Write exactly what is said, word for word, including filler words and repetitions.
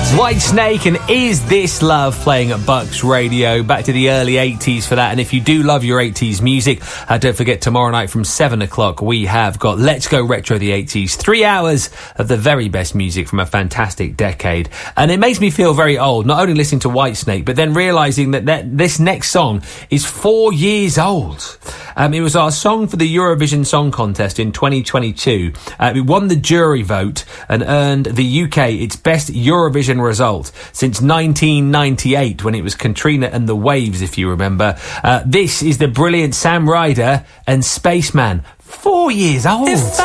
Whitesnake and Is This Love playing at Bucks Radio. Back to the early eighties for that. And if you do love your eighties music, uh, don't forget tomorrow night from seven o'clock we have got Let's Go Retro the eighties. Three hours of the very best music from a fantastic decade. And it makes me feel very old, not only listening to Whitesnake, but then realising that, that this next song is four years old. Um, it was our song for the Eurovision Song Contest in twenty twenty-two. Uh, it won the jury vote and earned the U K its best Eurovision result since nineteen ninety-eight, when it was Katrina and the Waves, if you remember. Uh, this is the brilliant Sam Ryder and Spaceman. Four years old. If